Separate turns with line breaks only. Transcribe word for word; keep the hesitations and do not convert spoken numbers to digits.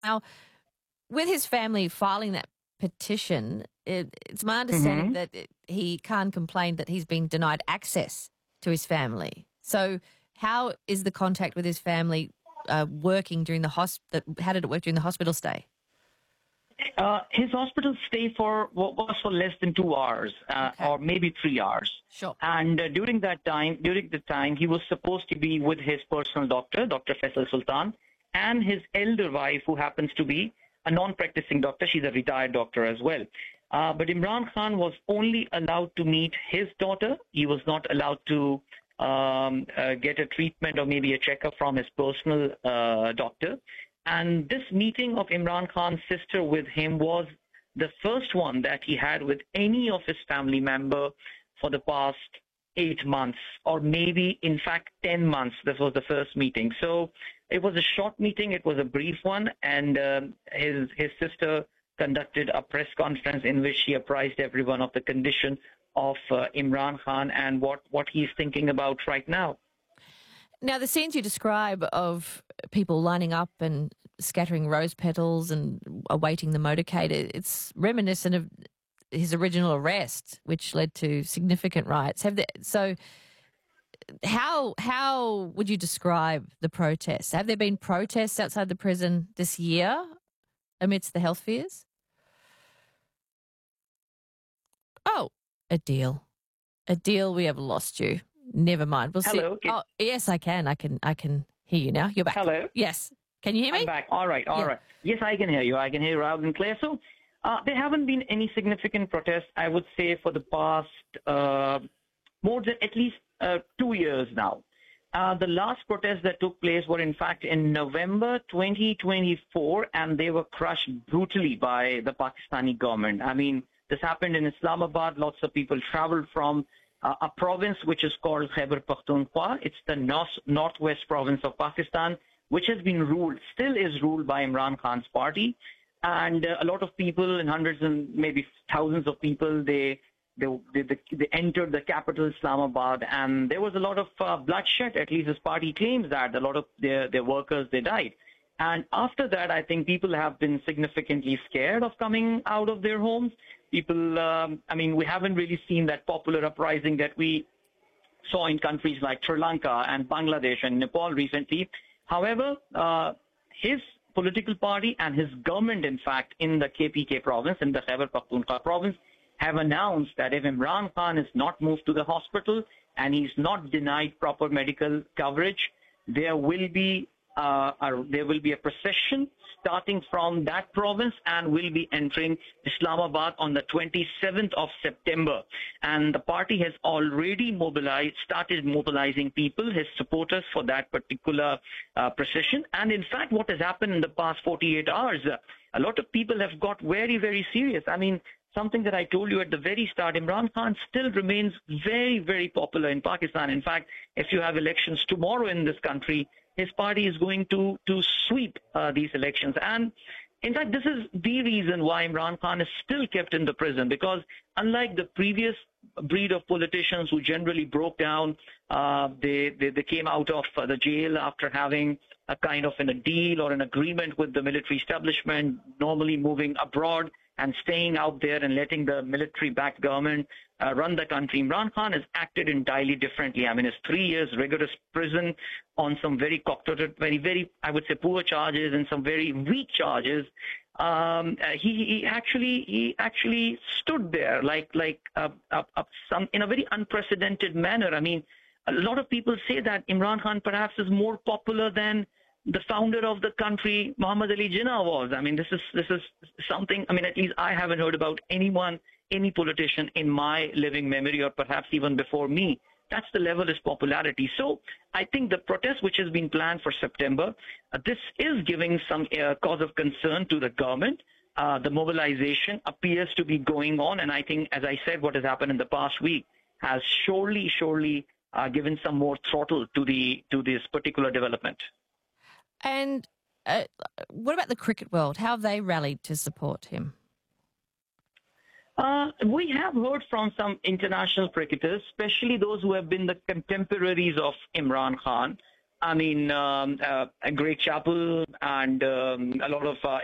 Now, with his family filing that petition, it, it's my understanding
Mm-hmm.
that it, he can't complain that he's been denied access to his family. So how is the contact with his family uh, working during the hospital? How did it work during the hospital stay?
Uh, his hospital stay for was for less than two hours, uh,
Okay.
or maybe three hours.
Sure.
And uh, during that time, during the time, he was supposed to be with his personal doctor, Doctor Faisal Sultan, and his elder wife, who happens to be a non-practicing doctor. She's a retired doctor as well. Uh, but Imran Khan was only allowed to meet his daughter. He was not allowed to um, uh, get a treatment or maybe a checkup from his personal uh, doctor. And this meeting of Imran Khan's sister with him was the first one that he had with any of his family member for the past eight months, or maybe, in fact, ten months. This was the first meeting. So it was a short meeting. It was a brief one. And um, his, his sister conducted a press conference in which she apprised everyone of the condition of uh, Imran Khan and what, what he's thinking about right now.
Now, the scenes you describe of people lining up and scattering rose petals and awaiting the motorcade, it's reminiscent of his original arrest, which led to significant riots. Have they, so how how would you describe the protests? Have there been protests outside the prison this year amidst the health fears? Oh, Adil. Adil, we have lost you. Never mind. We'll
Hello.
see. Oh, yes, I can. I can. I can hear you now. You're back.
Hello.
Yes. Can you hear me?
I'm back. All right. All
Yeah.
right. Yes, I can hear you. I can hear you loud and clear. So uh, there haven't been any significant protests, I would say, for the past uh, more than at least uh, two years now. Uh, the last protests that took place were, in fact, in November twenty twenty-four, and they were crushed brutally by the Pakistani government. I mean, this happened in Islamabad. Lots of people traveled from uh, a province which is called Khyber Pakhtunkhwa. It's the north, northwest province of Pakistan, which has been ruled, still is ruled by Imran Khan's party. And uh, a lot of people, and hundreds and maybe thousands of people, they they, they, they entered the capital, Islamabad, and there was a lot of uh, bloodshed. At least his party claims that. A lot of their, their workers, they died. And after that, I think people have been significantly scared of coming out of their homes. People, um, I mean, we haven't really seen that popular uprising that we saw in countries like Sri Lanka and Bangladesh and Nepal recently. However, uh, his political party and his government, in fact, in the K P K province, in the Khyber Pakhtunkhwa province, have announced that if Imran Khan is not moved to the hospital and he's not denied proper medical coverage, there will be uh, a, there will be a procession starting from that province and will be entering Islamabad on the twenty-seventh of September. And the party has already mobilized, started mobilizing people, his supporters, for that particular uh, procession. And in fact, what has happened in the past forty-eight hours, uh, a lot of people have got very, very serious. I mean, something that I told you at the very start, Imran Khan still remains very, very popular in Pakistan. In fact, if you have elections tomorrow in this country, his party is going to, to sweep uh, these elections. And in fact, this is the reason why Imran Khan is still kept in the prison, because unlike the previous breed of politicians who generally broke down, uh, they, they, they came out of uh, the jail after having a kind of an, a deal or an agreement with the military establishment, normally moving abroad and staying out there and letting the military-backed government uh, run the country. Imran Khan has acted entirely differently. I mean, his three years rigorous prison on some very concocted, very, very, I would say, poor charges and some very weak charges. Um, uh, he, he actually he actually stood there like like uh, uh, uh, some in a very unprecedented manner. I mean, a lot of people say that Imran Khan perhaps is more popular than the founder of the country, Muhammad Ali Jinnah, was. I mean, this is this is something, I mean, at least I haven't heard about anyone, any politician in my living memory, or perhaps even before me. That's the level of his popularity. So I think the protest which has been planned for September, uh, this is giving some uh, cause of concern to the government. Uh, the mobilization appears to be going on. And I think, as I said, what has happened in the past week has surely, surely uh, given some more throttle to the to this particular development.
And uh, what about the cricket world? How have they rallied to support him?
Uh, we have heard from some international cricketers, especially those who have been the contemporaries of Imran Khan, I mean, um, uh, a great chapel and um, a lot of uh,